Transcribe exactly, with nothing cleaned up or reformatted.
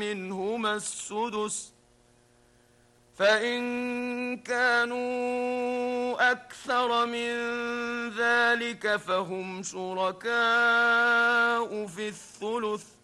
منهما السدس، فإن كانوا أكثر من ذلك فهم شركاء في الثلث،